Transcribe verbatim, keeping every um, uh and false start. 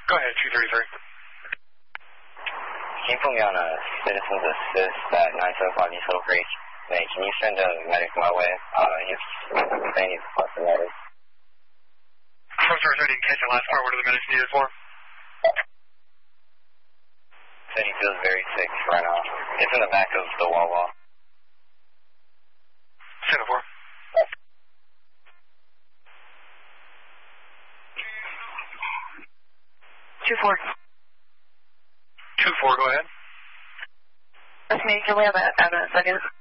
Go ahead, two thirty-three. Can you put me on a citizen's assist at nine seven five East Hill Creek? Hey, can you send a medic my way? Uh, he's saying he's plus the medic. I'm sorry, I didn't catch the last part. What are the medics needed for? Said he feels very sick right now. It's in the back of the wall wall. Send it for. Two four. Two four, go ahead. That's me. Can we have that out in a second?